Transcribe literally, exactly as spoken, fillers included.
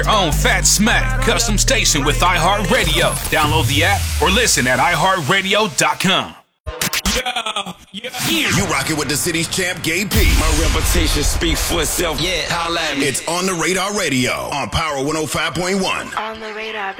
Your own Fat Smack custom station with iHeartRadio. Download the app or listen at i heart radio dot com. Yeah, yeah. You rockin' with the city's champ, Gay P. My reputation speaks for itself. Yeah, holla at me. It's On the Radar Radio on Power one oh five point one. On the radar.